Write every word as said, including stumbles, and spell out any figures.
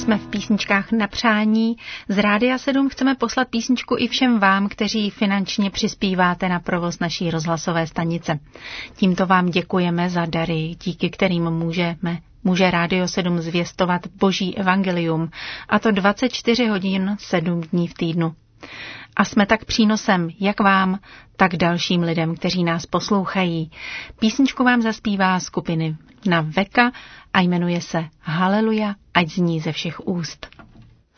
Jsme v písničkách na přání. Z Rádia sedm chceme poslat písničku i všem vám, kteří finančně přispíváte na provoz naší rozhlasové stanice. Tímto vám děkujeme za dary, díky kterým můžeme Může Rádio sedm zvěstovat Boží evangelium, a to dvacet čtyři hodin, sedm dní v týdnu. A jsme tak přínosem jak vám, tak dalším lidem, kteří nás poslouchají. Písničku vám zaspívá skupiny na Veka a jmenuje se Haleluja, ať zní ze všech úst.